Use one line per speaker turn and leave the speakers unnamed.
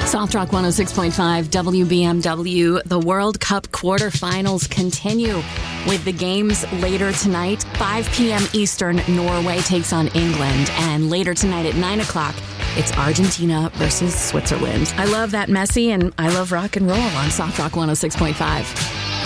Soft Rock 106.5 WBMW. The World Cup quarterfinals continue with the games later tonight. 5 p.m. Eastern, Norway takes on England. And later tonight at 9 o'clock, it's Argentina versus Switzerland. I love that Messi, and I love rock and roll on Soft Rock 106.5.